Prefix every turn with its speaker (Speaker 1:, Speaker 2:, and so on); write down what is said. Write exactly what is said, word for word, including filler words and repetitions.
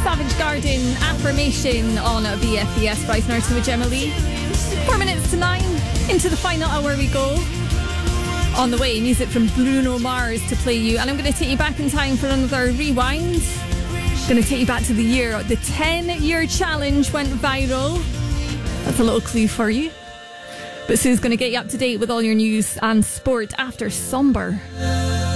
Speaker 1: Savage Garden, Affirmation on B F B S. Bryson Arty with Gemma Lee. Four minutes to nine. Into the final hour we go. On the way, music from Bruno Mars to play you. And I'm going to take you back in time for another rewind. Going to take you back to the year the ten-year challenge went viral. That's a little clue for you. But Sue's going to get you up to date with all your news and sport after Somber.